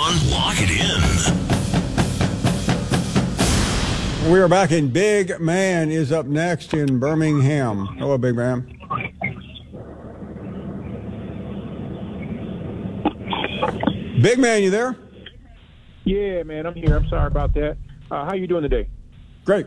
Lock it in. We are back, and Big Man is up next in Birmingham. Hello, Big Man. Big Man, you there? Yeah, man, I'm here. I'm sorry about that. How you doing today? Great.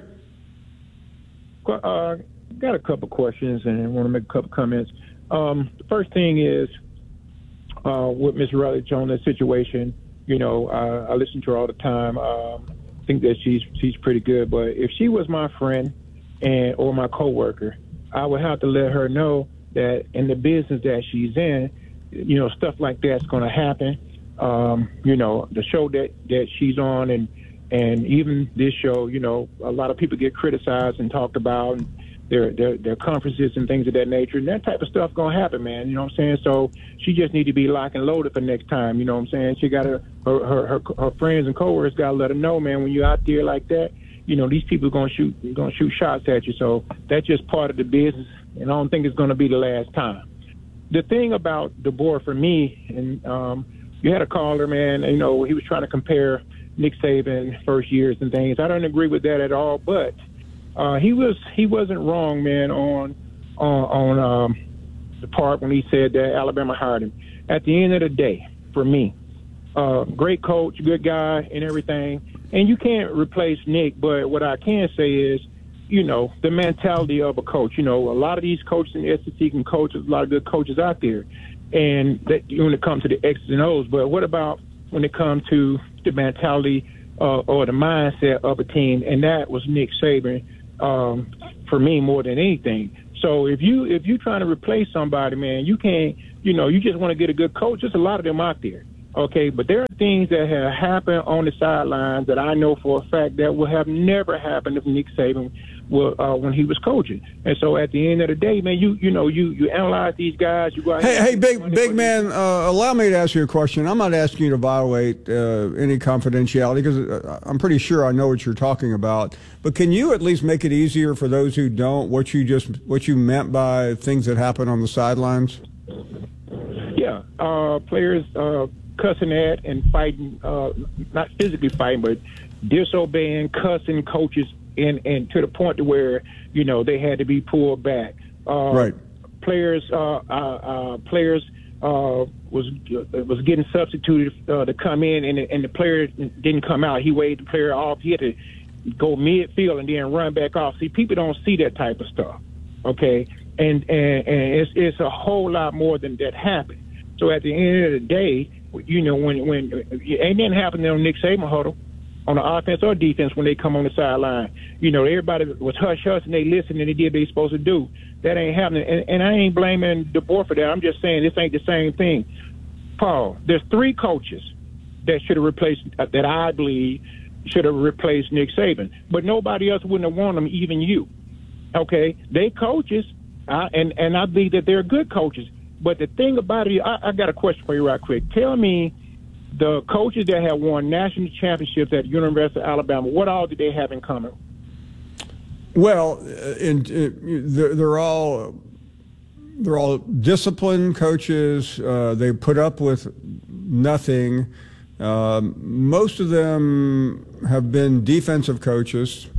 Got a couple questions and I want to make a couple comments. The first thing is with Ms. Rutledge on the situation. You know, I listen to her all the time. I think that she's pretty good. But if she was my friend or my coworker, I would have to let her know that in the business that she's in, you know, stuff like that's going to happen. You know, the show that she's on and even this show, you know, a lot of people get criticized and talked about, and their conferences and things of that nature, and that type of stuff gonna happen, man. You know what I'm saying? So she just need to be locked and loaded for next time. You know what I'm saying? She got her friends and coworkers got to let her know, man. When you're out there like that, you know these people gonna shoot shots at you. So that's just part of the business, and I don't think it's gonna be the last time. The thing about DeBoer for me, and you had a caller, man. You know he was trying to compare Nick Saban first years and things. I don't agree with that at all, but he wasn't wrong, man, on the part when he said that Alabama hired him. At the end of the day, for me, great coach, good guy, and everything. And you can't replace Nick, but what I can say is, you know, the mentality of a coach. You know, a lot of these coaches in the SEC can coach. There's a lot of good coaches out there, and that when it comes to the X's and O's. But what about when it comes to the mentality or the mindset of a team? And that was Nick Saban. For me, more than anything. So if you trying to replace somebody, man, you can't. You know, you just want to get a good coach. There's a lot of them out there, okay. But there are things that have happened on the sidelines that I know for a fact that would have never happened if Nick Saban when he was coaching. And so at the end of the day, man, you analyze these guys. You go out. Hey, big man, allow me to ask you a question. I'm not asking you to violate any confidentiality because I'm pretty sure I know what you're talking about. But can you at least make it easier for those who don't what you meant by things that happen on the sidelines? Yeah, players cussing at and fighting, not physically fighting, but disobeying, cussing coaches. And to the point to where, you know, they had to be pulled back. Right. Players was getting substituted to come in, and the player didn't come out. He waved the player off. He had to go midfield and then run back off. See, people don't see that type of stuff, okay? And it's a whole lot more than that happened. So at the end of the day, you know, when ain't nothing happening on Nick Saban huddle, on the offense or defense when they come on the sideline. You know, everybody was hush-hush and they listened and they did what they supposed to do. That ain't happening. And I ain't blaming DeBoer for that. I'm just saying this ain't the same thing. Paul, there's 3 coaches that should have replaced, that I believe should have replaced Nick Saban. But nobody else wouldn't have won them, even you. Okay? They coaches, and I believe that they're good coaches. But the thing about it, I got a question for you right quick. Tell me, the coaches that have won national championships at University of Alabama, what all did they have in common? Well, they're all disciplined coaches. They put up with nothing. Most of them have been defensive coaches.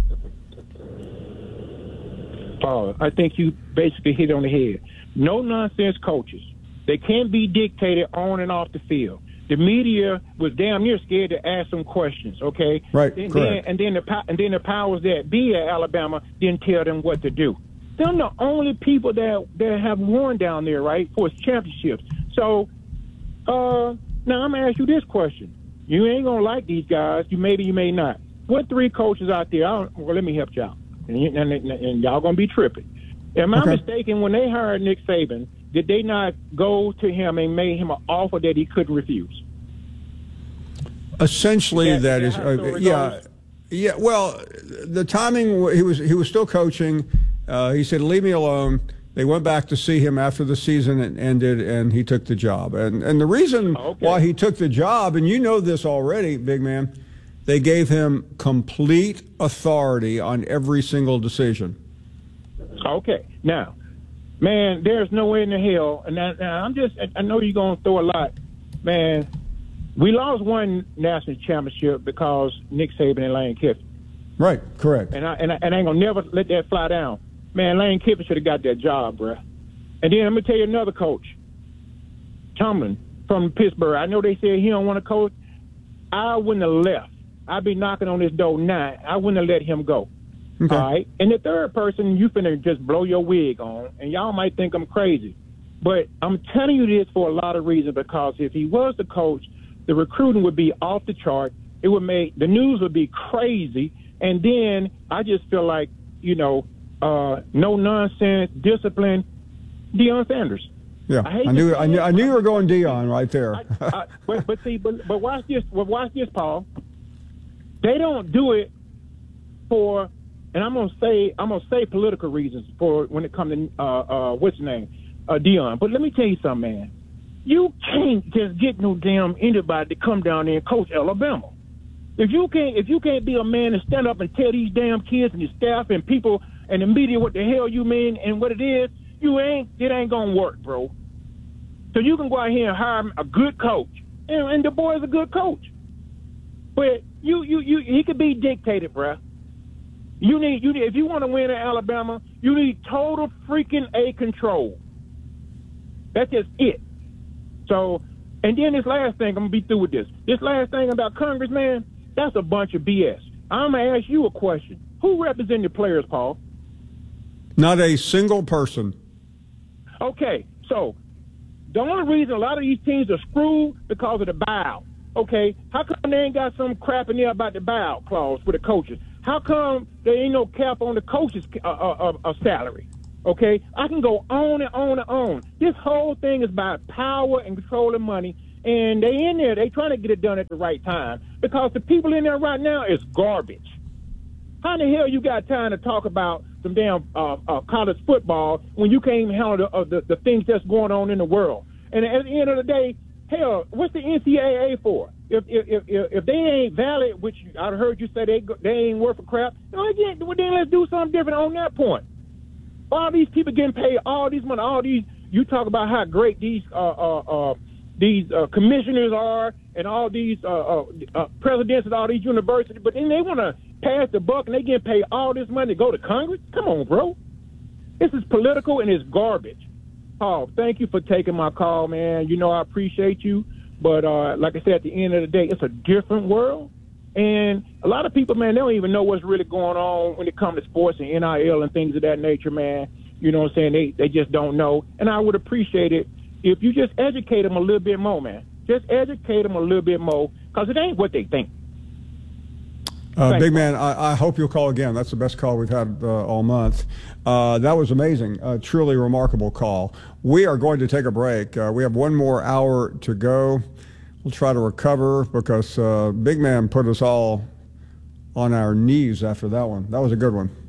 Paul, I think you basically hit on the head. No nonsense coaches. They can't be dictated on and off the field. The media was damn near scared to ask them questions, okay? Right, correct. And then the powers that be at Alabama didn't tell them what to do. They're the only people that have won down there, right, for championships. So now I'm going to ask you this question. You ain't going to like these guys. You may not. What 3 coaches out there? Well, let me help you out. And y'all going to be tripping. Am I mistaken, when they hired Nick Saban, did they not go to him and made him an offer that he couldn't refuse? Essentially, that is, yeah. Well, the timing, he was still coaching. He said, "Leave me alone." They went back to see him after the season ended, and he took the job. And the reason why he took the job, and you know this already, big man, they gave him complete authority on every single decision. Okay, now. Man, there's no way in the hell, and I know you're going to throw a lot. Man, we lost one national championship because Nick Saban and Lane Kiffin. Right, correct. And I ain't gonna never let that fly down. Man, Lane Kiffin should have got that job, bruh. And then I'm gonna tell you another coach, Tomlin from Pittsburgh. I know they said he don't want to coach. I wouldn't have left. I'd be knocking on his door now. I wouldn't have let him go. Okay. All right. And the third person, you finna just blow your wig on, and y'all might think I'm crazy, but I'm telling you this for a lot of reasons. Because if he was the coach, the recruiting would be off the chart. It would make the news would be crazy. And then I just feel like, no nonsense, discipline, Deion Sanders. Yeah, I knew you were going Deion right there. but watch this. Well, watch this, Paul. They don't do it for, and I'm gonna say political reasons for when it comes to what's his name, Deion. But let me tell you something, man. You can't just get no damn anybody to come down there and coach Alabama. If you can't be a man and stand up and tell these damn kids and your staff and people and the media what the hell you mean and what it is, it ain't gonna work, bro. So you can go out here and hire a good coach, and the boy's a good coach. But he could be dictated, bro. If you want to win in Alabama, you need total freaking control. That's just it. So, and then this last thing, I'm gonna be through with this. This last thing about Congress, man, that's a bunch of BS. I'm gonna ask you a question. Who represents the players, Paul? Not a single person. Okay, so the only reason a lot of these teams are screwed because of the buyout. Okay, how come they ain't got some crap in there about the buyout clause for the coaches? How come there ain't no cap on the coaches' salary? Okay, I can go on and on and on. This whole thing is about power and controlling money, and they in there. They trying to get it done at the right time because the people in there right now is garbage. How in the hell you got time to talk about some damn college football when you can't even handle the things that's going on in the world? And at the end of the day, hell, what's the NCAA for? If they ain't valid, which I heard you say they ain't worth a crap, then let's do something different on that point. All these people getting paid all these money, all these. You talk about how great these commissioners are, and all these presidents at all these universities, but then they want to pass the buck and they get paid all this money to go to Congress. Come on, bro. This is political and it's garbage. Paul, thank you for taking my call, man. I appreciate you. But like I said, at the end of the day, it's a different world. And a lot of people, man, they don't even know what's really going on when it comes to sports and NIL and things of that nature, man. You know what I'm saying? They just don't know. And I would appreciate it if you just educate them a little bit more, man. Just educate them a little bit more because it ain't what they think. Big man, I hope you'll call again. That's the best call we've had all month. That was amazing. Truly remarkable call. We are going to take a break. We have one more hour to go. We'll try to recover because Big Man put us all on our knees after that one. That was a good one.